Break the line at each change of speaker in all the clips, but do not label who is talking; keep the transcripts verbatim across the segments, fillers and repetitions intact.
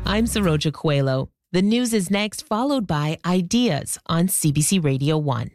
I'm Saroja Coelho. The news is next, followed by Ideas on C B C Radio one.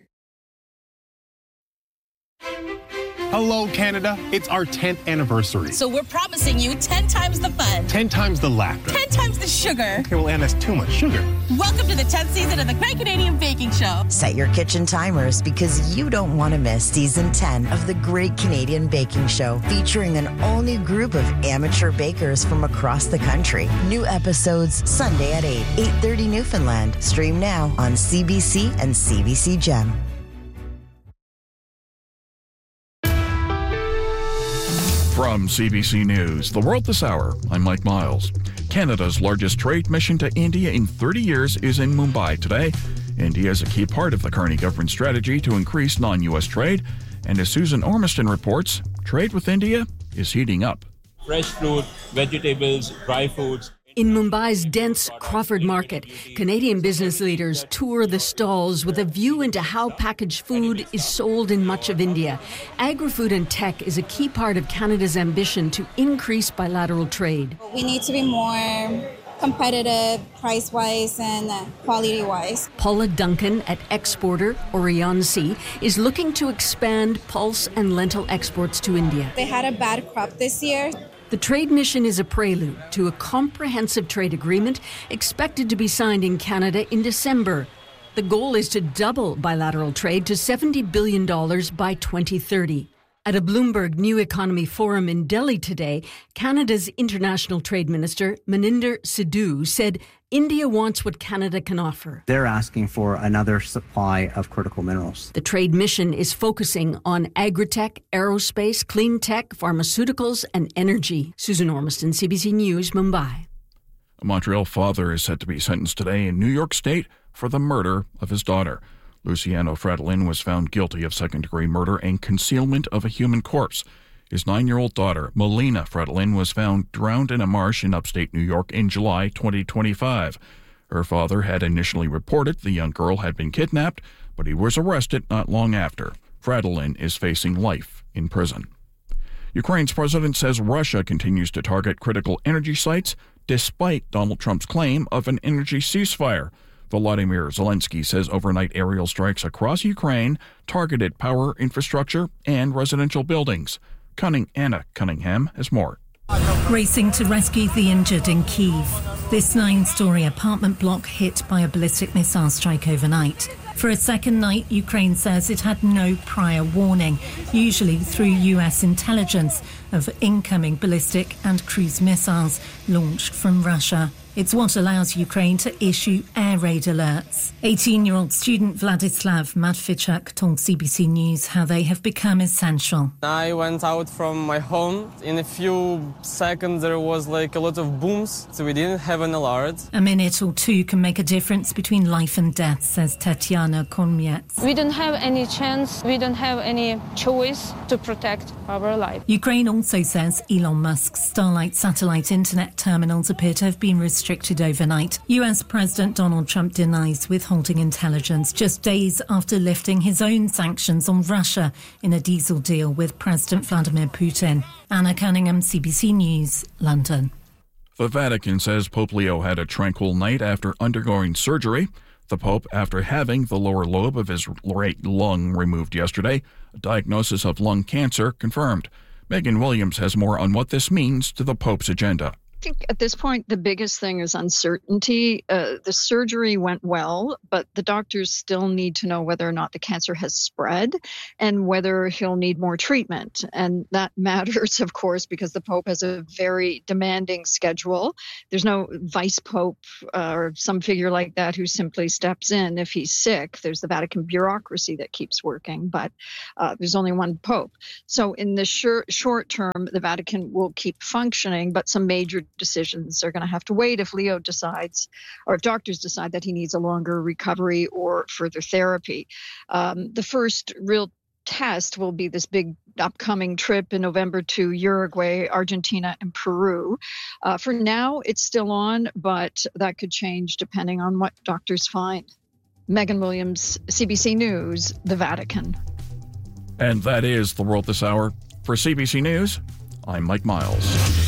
Hello, Canada. It's our tenth anniversary.
So we're promising you ten times the fun.
ten times the laughter.
ten times the sugar.
Okay, well, Anne, that's too much sugar.
Welcome to the tenth season of the Great Canadian Baking Show.
Set your kitchen timers because you don't want to miss season ten of the Great Canadian Baking Show, featuring an all-new group of amateur bakers from across the country. New episodes Sunday at eight, eight thirty Newfoundland. Stream now on C B C and C B C Gem.
From C B C News, The World This Hour, I'm Mike Miles. Canada's largest trade mission to India in thirty years is in Mumbai today. India is a key part of the Carney government strategy to increase non-U S trade. And as Susan Ormiston reports, trade with India is heating up.
Fresh fruit, vegetables, dry foods.
In Mumbai's dense Crawford Market, Canadian business leaders tour the stalls with a view into how packaged food is sold in much of India. Agri-food and tech is a key part of Canada's ambition to increase bilateral trade.
We need to be more competitive price-wise and quality-wise.
Paula Duncan at exporter Orion-C is looking to expand pulse and lentil exports to India.
They had a bad crop this year.
The trade mission is a prelude to a comprehensive trade agreement expected to be signed in Canada in December. The goal is to double bilateral trade to seventy billion dollars by twenty thirty. At a Bloomberg New Economy Forum in Delhi today, Canada's International Trade Minister, Maninder Sidhu, said India wants what Canada can offer.
They're asking for another supply of critical minerals.
The trade mission is focusing on agri-tech, aerospace, clean tech, pharmaceuticals, and energy. Susan Ormiston, C B C News, Mumbai.
A Montreal father is set to be sentenced today in New York State for the murder of his daughter. Luciano Fredolin was found guilty of second-degree murder and concealment of a human corpse. His nine-year-old daughter, Melina Fredolin, was found drowned in a marsh in upstate New York in July twenty twenty-five. Her father had initially reported the young girl had been kidnapped, but he was arrested not long after. Fredolin is facing life in prison. Ukraine's president says Russia continues to target critical energy sites despite Donald Trump's claim of an energy ceasefire. Volodymyr Zelensky says overnight aerial strikes across Ukraine targeted power infrastructure and residential buildings. Cunning Anna Cunningham has more.
Racing to rescue the injured in Kyiv. This nine-storey apartment block hit by a ballistic missile strike overnight. For a second night, Ukraine says it had no prior warning, usually through U S intelligence, of incoming ballistic and cruise missiles launched from Russia. It's what allows Ukraine to issue air raid alerts. eighteen-year-old student Vladislav Matvichuk told C B C News how they have become essential.
I went out from my home. In a few seconds there was like a lot of booms, so we didn't have an alert.
A minute or two can make a difference between life and death, says Tatiana Konmiets.
We don't have any chance, we don't have any choice to protect our life.
Ukraine also says Elon Musk's Starlink satellite internet terminals appear to have been restricted overnight. U S President Donald Trump denies withholding intelligence just days after lifting his own sanctions on Russia in a diesel deal with President Vladimir Putin. Anna Cunningham, C B C News, London.
The Vatican says Pope Leo had a tranquil night after undergoing surgery. The Pope, after having the lower lobe of his right lung removed yesterday, a diagnosis of lung cancer confirmed. Megan Williams has more on what this means to the Pope's agenda.
I think at this point, the biggest thing is uncertainty. Uh, the surgery went well, but the doctors still need to know whether or not the cancer has spread and whether he'll need more treatment. And that matters, of course, because the Pope has a very demanding schedule. There's no vice Pope uh, or some figure like that who simply steps in if he's sick. There's the Vatican bureaucracy that keeps working, but uh, there's only one Pope. So in the short, short term, the Vatican will keep functioning, but some major decisions are going to have to wait if Leo decides, or if doctors decide that he needs a longer recovery or further therapy. Um, the first real test will be this big upcoming trip in November to Uruguay, Argentina, and Peru. Uh, for now, it's still on, but that could change depending on what doctors find. Megan Williams, C B C News, the Vatican.
And that is The World This Hour. For C B C News, I'm Mike Miles.